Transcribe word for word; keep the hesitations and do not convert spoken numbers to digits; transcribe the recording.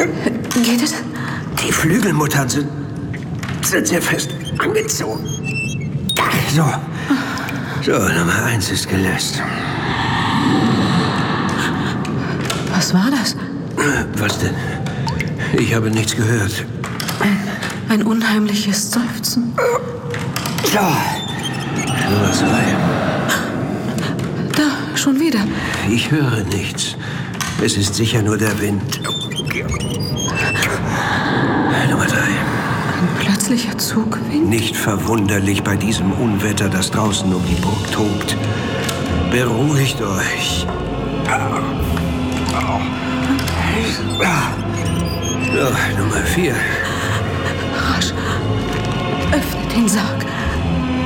Geht es? Die Flügelmuttern sind, sind sehr fest angezogen. So. So, Nummer eins ist gelöst. Was war das? Was denn? Ich habe nichts gehört. Ein, ein unheimliches Seufzen. So. Nummer zwei. Da, schon wieder. Ich höre nichts. Es ist sicher nur der Wind. Nummer drei. Ein plötzlicher Zugwind. Nicht verwunderlich bei diesem Unwetter, das draußen um die Burg tobt. Beruhigt euch. So, Nummer vier. Rasch. Öffne den Sarg.